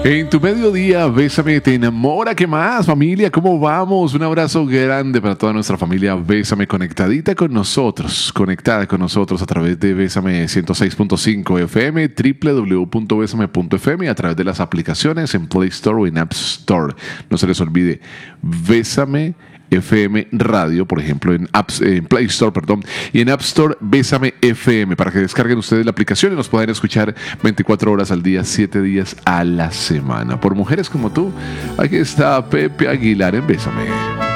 En tu mediodía, Bésame, te enamora. ¿Qué más, familia? ¿Cómo vamos? Un abrazo grande para toda nuestra familia Bésame, conectada con nosotros a través de Bésame 106.5 FM, www.besame.fm, a través de las aplicaciones en Play Store o en App Store. No se les olvide, Bésame FM Radio, por ejemplo, en Play Store, y en App Store, Bésame FM, para que descarguen ustedes la aplicación y nos puedan escuchar 24 horas al día, 7 días a la semana. Por mujeres como tú, aquí está Pepe Aguilar en Bésame.